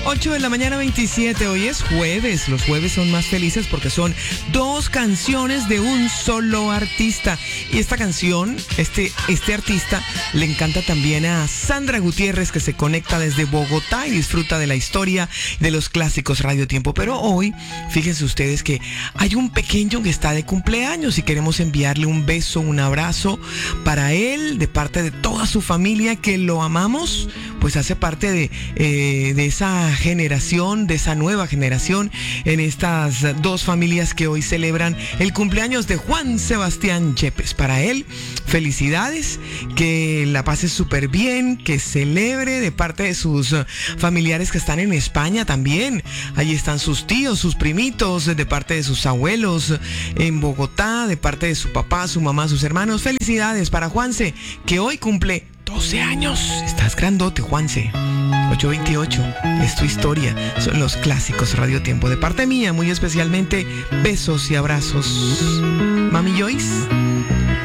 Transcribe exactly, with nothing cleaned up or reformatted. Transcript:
ocho de la mañana, veintisiete. Hoy es jueves. Los jueves son más felices porque son dos canciones de un solo artista. Y esta canción, este, este artista, le encanta también a Sandra Gutiérrez, que se conecta desde Bogotá y disfruta de la historia de los clásicos Radio Tiempo. Pero hoy, fíjense ustedes que hay un pequeño que está de cumpleaños y queremos enviarle un beso, un abrazo para él, de parte de toda su familia, que lo amamos, pues hace parte de, eh, de esa generación, de esa nueva generación, en estas dos familias que hoy celebran el cumpleaños de Juan Sebastián Yepes. Para él, felicidades, que la pase súper bien, que celebre de parte de sus familiares que están en España también. Allí están sus tíos, sus primitos, de parte de sus abuelos, en Bogotá, de parte de su papá, su mamá, sus hermanos. Felicidades para Juanse, que hoy cumple doce años. Estás grandote, Juanse. ocho veintiocho, es tu historia. Son los clásicos Radio Tiempo. De parte mía, muy especialmente, besos y abrazos. Mami Joyce.